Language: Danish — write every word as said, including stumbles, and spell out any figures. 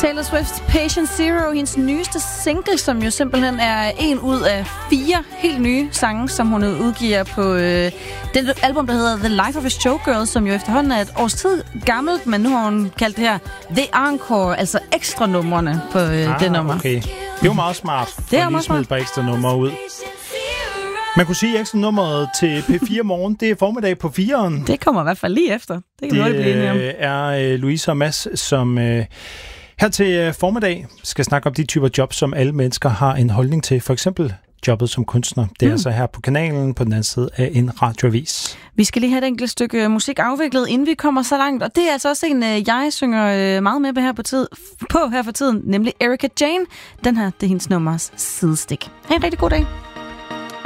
Taylor Swift's Patient Zero, hendes nyeste single, som jo simpelthen er en ud af fire helt nye sange, som hun udgiver på øh, det album, der hedder The Life of a Showgirl, som jo efterhånden er et års tid gammelt, men nu har hun kaldt det her The Encore, altså ekstra numrene på øh, ah, det nummer. Okay. Det er jo meget smart. Det er meget smart. Et par ekstra numre ud. Man kunne sige, at ekstra nummeret til P fire Morgen, det er formiddag på fireren. Det kommer i hvert fald lige efter. Det kan det vi blive enige om. Det er Louise og Mads, som øh, her til formiddag skal snakke om de typer job, som alle mennesker har en holdning til. For eksempel jobbet som kunstner. Det er mm. altså her på kanalen på den anden side af en radioavis. Vi skal lige have et enkelt stykke musik afviklet, inden vi kommer så langt. Og det er altså også en, jeg synger meget med på her, på tid, på her for tiden, nemlig Erika Jane. Den her, det er hendes nummers sidestik. Ha' en rigtig god dag.